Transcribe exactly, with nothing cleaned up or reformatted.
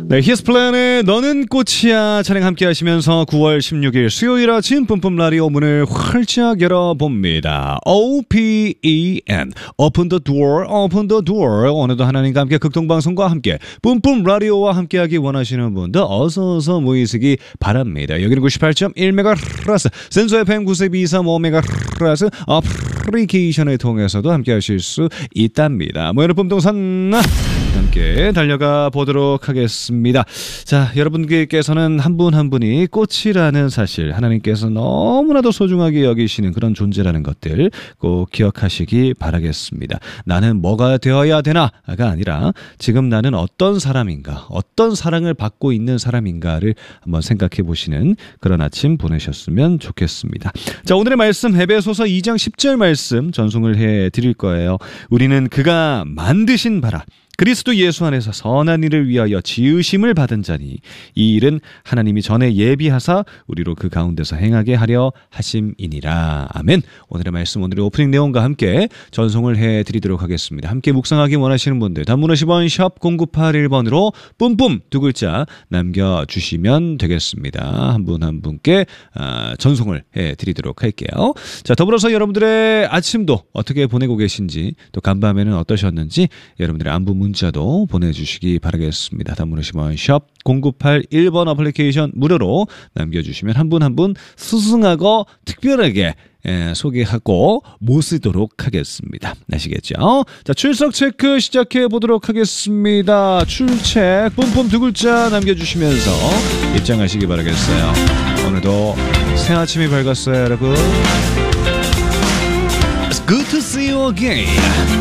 네, 히스플랜의 너는 꽃이야 찬양 함께 하시면서 구월 십육일 수요일 아침 뿜뿜 라디오 문을 활짝 열어봅니다. 오 피 이 엔 Open the door, open the door. 오늘도 하나님과 함께 극동방송과 함께 뿜뿜 라디오와 함께하기 원하시는 분들 어서 어서 모이시기 바랍니다. 여기는 구십팔 점 일 메가헤르츠 센서 에프엠 구십이 점 오 메가헤르츠 어플리케이션을 통해서도 함께 하실 수 있답니다. 모여는 뿜동산 함께 달려가 보도록 하겠습니다. 자, 여러분께서는 한 분 한 분이 꽃이라는 사실, 하나님께서 너무나도 소중하게 여기시는 그런 존재라는 것들 꼭 기억하시기 바라겠습니다. 나는 뭐가 되어야 되나가 아니라 지금 나는 어떤 사람인가, 어떤 사랑을 받고 있는 사람인가를 한번 생각해 보시는 그런 아침 보내셨으면 좋겠습니다. 자, 오늘의 말씀 에베소서 이 장 십 절 말씀 전송을 해 드릴 거예요. 우리는 그가 만드신 바라 그리스도 예수 안에서 선한 일을 위하여 지으심을 받은 자니 이 일은 하나님이 전에 예비하사 우리로 그 가운데서 행하게 하려 하심이니라. 아멘. 오늘의 말씀, 오늘의 오프닝 내용과 함께 전송을 해드리도록 하겠습니다. 함께 묵상하기 원하시는 분들 단문 오십 원 샵 공구팔일 번으로 뿜뿜 두 글자 남겨주시면 되겠습니다. 한 분 한 분께 전송을 해드리도록 할게요. 자, 더불어서 여러분들의 아침도 어떻게 보내고 계신지, 또 간밤에는 어떠셨는지 여러분들의 안부 문자도 보내주시기 바라겠습니다. 단문 오십 원 샵 공구팔일 번 어플리케이션 무료로 남겨주시면 한 분 한 분 스승하고 특별하게 예, 소개하고 모시도록 하겠습니다. 아시겠죠? 자, 출석 체크 시작해 보도록 하겠습니다. 출첵 뿜뿜 두 글자 남겨주시면서 입장하시기 바라겠어요. 오늘도 새 아침이 밝았어요, 여러분. It's good to see you again.